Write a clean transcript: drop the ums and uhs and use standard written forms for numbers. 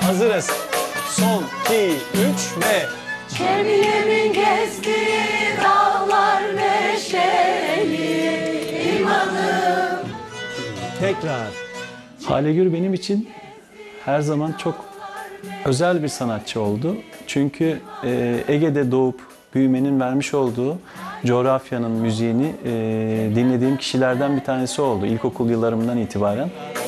Hazırız. Son, 2, 3 ve... Çermiyemin gezdiği dağlar neşeli imanım. Tekrar. Hale Gür benim için her zaman çok özel bir sanatçı oldu. Çünkü Ege'de doğup büyümenin vermiş olduğu coğrafyanın müziğini dinlediğim kişilerden bir tanesi oldu ilkokul yıllarımdan itibaren.